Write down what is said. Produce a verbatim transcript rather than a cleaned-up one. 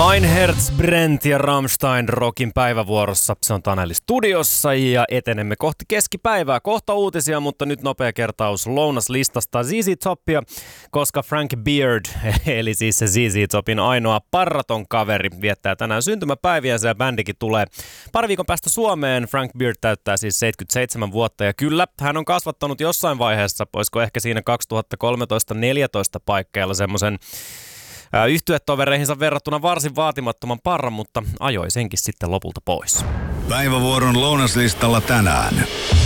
Mein Herz brennt ja Rammstein Rockin päivävuorossa. Se on Taneli studiossa ja etenemme kohti keskipäivää. Kohta uutisia, mutta nyt nopea kertaus lounaslistasta Z Z Topia, koska Frank Beard, eli siis se Z Z Topin ainoa parraton kaveri, viettää tänään syntymäpäiviänsä ja bändikin tulee pari viikon päästä Suomeen. Frank Beard täyttää siis seitsemänkymmentäseitsemän vuotta ja kyllä, hän on kasvattanut jossain vaiheessa, olisiko ehkä siinä kaksituhattakolmetoista neljätoista paikkeilla semmoisen yhtyeetovereihinsa verrattuna varsin vaatimattoman parran, mutta ajoi senkin sitten lopulta pois. Päivävuoron lounaslistalla tänään.